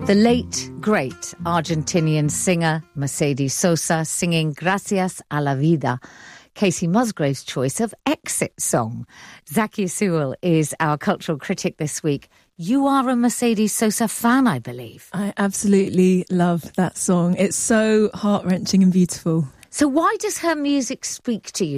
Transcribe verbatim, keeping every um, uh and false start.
The late, great Argentinian singer Mercedes Sosa singing Gracias a la Vida, Casey Musgrave's choice of Exit song. Zakia Sewell is our cultural critic this week. You are a Mercedes Sosa fan, I believe. I absolutely love that song. It's so heart-wrenching and beautiful. So why does her music speak to you